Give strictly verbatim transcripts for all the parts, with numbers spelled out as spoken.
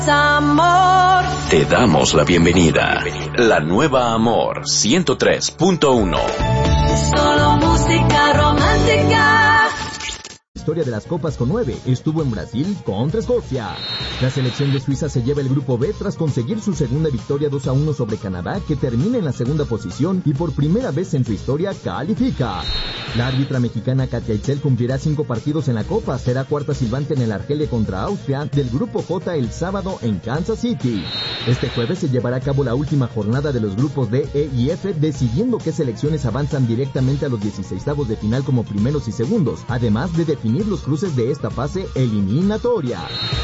Amor. Te damos la bienvenida. La nueva Amor ciento tres punto uno. Solo música romántica. Historia de las copas con nueve. Estuvo en Brasil contra Escocia. La selección de Suiza se lleva el grupo B tras conseguir su segunda victoria dos a uno sobre Canadá, que termina en la segunda posición y por primera vez en su historia califica. La árbitra mexicana Katia Itzel cumplirá cinco partidos en la Copa. Será cuarta silbante en el Argelia contra Austria del grupo J el sábado en Kansas City. Este jueves se llevará a cabo la última jornada de los grupos D, E y F, decidiendo qué selecciones avanzan directamente a los dieciseisavos de final como primeros y segundos, además de definir los cruces de esta fase eliminatoria.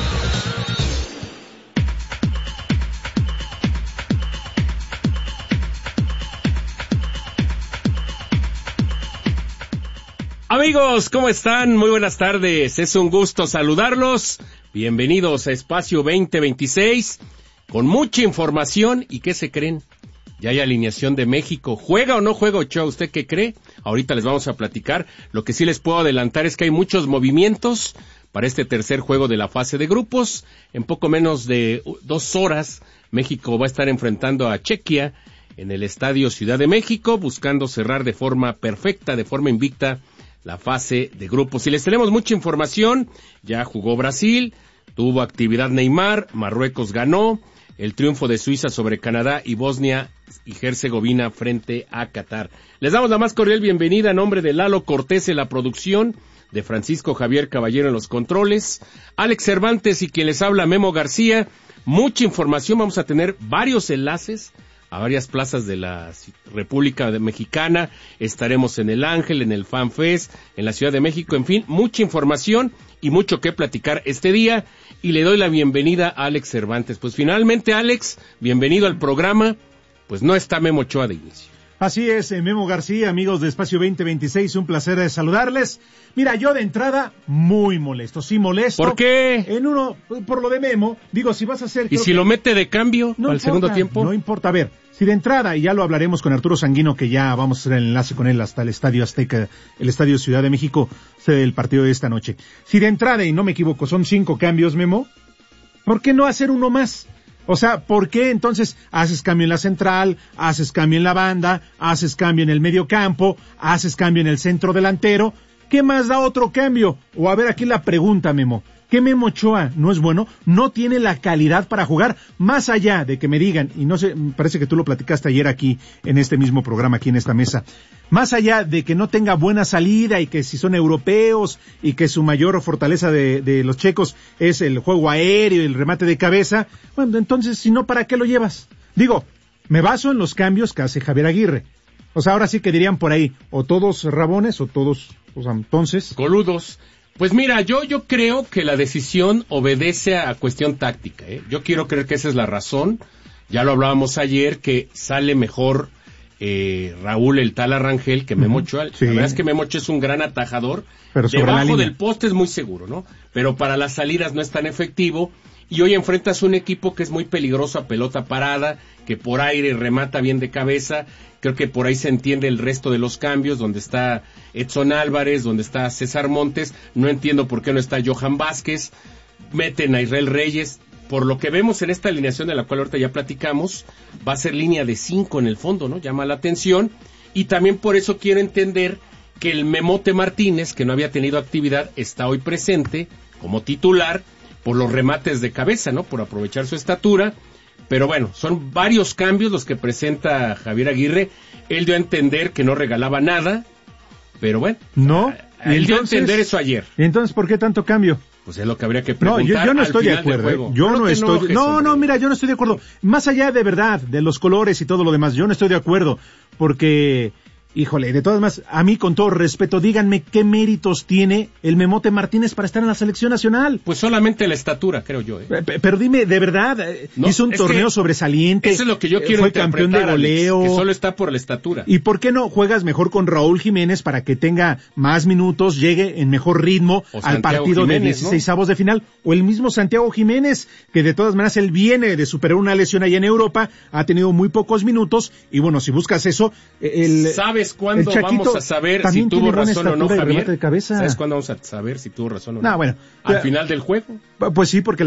Amigos, ¿cómo están? Muy buenas tardes. Es un gusto saludarlos. Bienvenidos a Espacio veinte veintiséis, con mucha información. ¿Y qué se creen? Ya hay alineación de México. ¿Juega o no juega Ochoa? ¿Usted qué cree? Ahorita les vamos a platicar. Lo que sí les puedo adelantar es que hay muchos movimientos para este tercer juego de la fase de grupos. En poco menos de dos horas, México va a estar enfrentando a Chequia en el Estadio Ciudad de México, buscando cerrar de forma perfecta, de forma invicta, la fase de grupos. Y les tenemos mucha información. Ya jugó Brasil, tuvo actividad Neymar, Marruecos ganó, el triunfo de Suiza sobre Canadá y Bosnia y Herzegovina frente a Qatar. Les damos la más cordial bienvenida a nombre de Lalo Cortés en la producción, de Francisco Javier Caballero en los controles, Alex Cervantes y quien les habla, Memo García. Mucha información, vamos a tener varios enlaces a varias plazas de la República Mexicana. Estaremos en el Ángel, en el Fan Fest, en la Ciudad de México, en fin, mucha información y mucho que platicar este día. Y le doy la bienvenida a Alex Cervantes. Pues finalmente, Alex, bienvenido al programa. Pues no está Memo Ochoa de inicio. Así es, Memo García, amigos de Espacio veinte veintiséis, un placer de saludarles. Mira, yo de entrada, muy molesto, sí molesto. ¿Por qué? En uno, por lo de Memo, digo, si vas a hacer... ¿Y si que... lo mete de cambio no al importa, segundo tiempo? No importa, a ver, si de entrada, y ya lo hablaremos con Arturo Sanguino, que ya vamos a hacer el enlace con él hasta el Estadio Azteca, el Estadio Ciudad de México, sede del partido de esta noche. Si de entrada, y no me equivoco, son cinco cambios, Memo, ¿por qué no hacer uno más? O sea, ¿por qué entonces haces cambio en la central, haces cambio en la banda, haces cambio en el medio campo, haces cambio en el centro delantero? ¿Qué más da otro cambio? O a ver, aquí la pregunta, Memo. ¿Qué Memo Ochoa no es bueno? No tiene la calidad para jugar, más allá de que me digan, y no sé, parece que tú lo platicaste ayer aquí, en este mismo programa, aquí en esta mesa, más allá de que no tenga buena salida y que si son europeos y que su mayor fortaleza de, de los checos es el juego aéreo y el remate de cabeza, bueno, entonces, si no, ¿para qué lo llevas? Digo, me baso en los cambios que hace Javier Aguirre. O sea, ahora sí que dirían por ahí, o todos rabones, o todos, o sea, entonces... Coludos. Pues mira, yo yo creo que la decisión obedece a cuestión táctica, ¿eh? Yo quiero creer que esa es la razón. Ya lo hablábamos ayer, que sale mejor eh, Raúl el Tala Rangel que Memo Ochoa. Sí. La verdad es que Memo Ochoa es un gran atajador. Pero sobre la Debajo línea del poste es muy seguro, ¿no? Pero para las salidas no es tan efectivo. Y hoy enfrentas un equipo que es muy peligroso a pelota parada, que por aire remata bien de cabeza. Creo que por ahí se entiende el resto de los cambios, donde está Edson Álvarez, donde está César Montes. No entiendo por qué no está Johan Vázquez. Meten a Israel Reyes. Por lo que vemos en esta alineación de la cual ahorita ya platicamos, va a ser línea de cinco en el fondo, ¿no? Llama la atención. Y también por eso quiero entender que el Memote Martínez, que no había tenido actividad, está hoy presente como titular por los remates de cabeza, ¿no? Por aprovechar su estatura. Pero bueno, son varios cambios los que presenta Javier Aguirre. Él dio a entender que no regalaba nada, pero bueno. No. Él dio a entender eso ayer. ¿Y entonces por qué tanto cambio? Pues es lo que habría que preguntar. No, yo, yo no estoy de acuerdo. ¿eh? Yo no, no estoy. Enojes, no, hombre. no, mira, yo no estoy de acuerdo. Más allá de verdad, de los colores y todo lo demás, yo no estoy de acuerdo. Porque, híjole, de todas maneras, a mí con todo respeto, díganme qué méritos tiene el Memote Martínez para estar en la selección nacional. Pues solamente la estatura, creo yo. ¿eh? P- pero dime, de verdad, no, hizo un torneo sobresaliente. Eso es lo que yo quiero Fue campeón de goleo. Alex, que solo está por la estatura. ¿Y por qué no juegas mejor con Raúl Jiménez para que tenga más minutos, llegue en mejor ritmo al partido Jiménez, de dieciseisavos, ¿no?, de final? O el mismo Santiago Jiménez, que de todas maneras él viene de superar una lesión allá en Europa, ha tenido muy pocos minutos, y bueno, si buscas eso, el... ¿Sabes cuándo vamos a saber si tuvo razón o no, Javier? De cabeza. ¿Sabes cuándo vamos a saber si tuvo razón o no? No, bueno. ¿Al ya, final del juego? Pues sí, porque